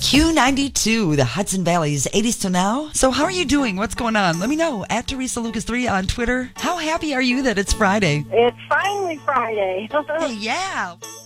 Q92, the Hudson Valley's 80s to now. So how are you doing? What's going on? Let me know. At Teresa Lucas 3 on Twitter. How happy are you that it's Friday? It's finally Friday. Hey, yeah.